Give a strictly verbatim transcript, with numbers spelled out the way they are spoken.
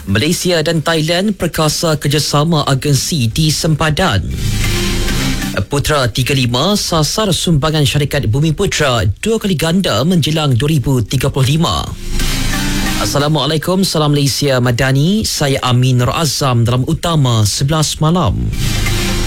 Malaysia dan Thailand perkasa kerjasama agensi di sempadan. Putra tiga puluh lima sasar sumbangan syarikat Bumi Putra dua kali ganda menjelang dua ribu tiga puluh lima. Assalamualaikum, salam Malaysia Madani. Saya Amin Nur Azam dalam Utama sebelas Malam.